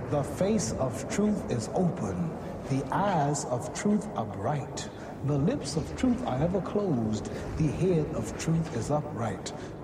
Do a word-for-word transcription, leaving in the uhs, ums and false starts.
The face of truth is open. The eyes of truth are bright. The lips of truth are ever closed. The head of truth is upright.